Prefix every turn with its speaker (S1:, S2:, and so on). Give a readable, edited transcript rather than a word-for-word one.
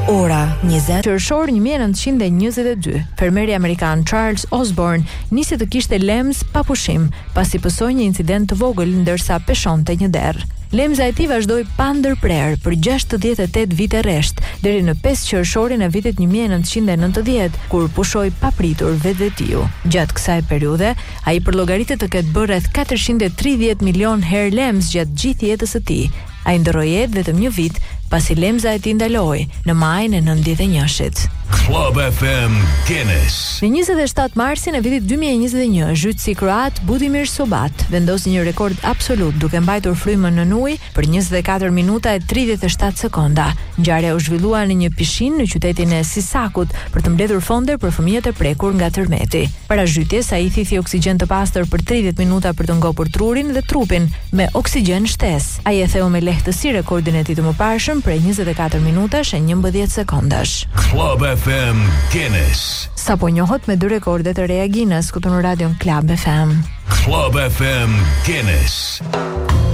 S1: Ora 20 qershor 1922, fermeri amerikan Charles Osborne nisi të kishte lemz pa pushim, pasi pësoi një incident të vogël ndërsa peshonte një derë. Lemza e tij vazhdoi pa ndërprer për 68 vite rresht, deri në 5 qershorin e vitit 1990, kur pushoi papritur vetvetiu. Gjatë kësaj periudhe, ai përllogaritet të ketë bërë rreth 430 milion herë lemz gjatë gjithë jetës së tij. Ai ndroi jetë vetëm një vit, pasi lemza e tij ndaloi në majin e 91-shit.
S2: Club FM Guinness.
S1: Në 27 marsin e vitit 2021, zhytësi kroat Budimir Sobat vendosi një rekord absolut duke mbajtur frymën nën ujë për 24 minuta e 37 sekonda. Ngjarja u zhvillua në një pishinë në qytetin e Sisakut për të mbledhur fonde për fëmijët e prekur nga tërmeti. Para zhytjes, ai thithi oksigjen të pastër për 30 minuta për të ngopur trurin dhe trupin me oksigjen shtesë. Ai e theu me lehtësi rekordin e tij të mëparshëm për 24 minutash e 11 sekondash.
S2: Club FM Guinness.
S1: Sapo njohët me 2 rekordet e reja Guinness këtu në radion Club FM.
S2: Club FM Guinness.